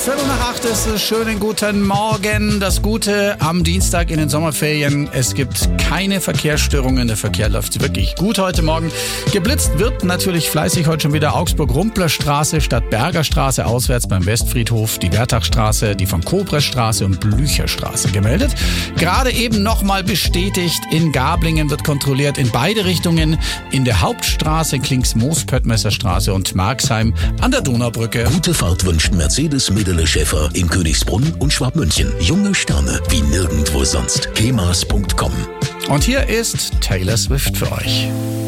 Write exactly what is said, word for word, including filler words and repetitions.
Viertel nach acht ist es. Schönen guten Morgen. Das Gute am Dienstag in den Sommerferien. Es gibt keine Verkehrsstörungen. Der Verkehr läuft wirklich gut heute Morgen. Geblitzt wird natürlich fleißig heute schon wieder Augsburg-Rumpler-Straße statt Bergerstraße auswärts beim Westfriedhof, die Wertachstraße, die von Kobresstraße und Blücherstraße gemeldet. Gerade eben nochmal bestätigt, in Gablingen wird kontrolliert in beide Richtungen. In der Hauptstraße Klings-Moos-Pöttmesser-Straße und Marxheim an der Donaubrücke. Gute Fahrt wünscht Mercedes Medele Schäfer in Königsbrunn und Schwabmünchen. Junge Sterne wie nirgendwo sonst. kemas punkt com. Und hier ist Taylor Swift für euch.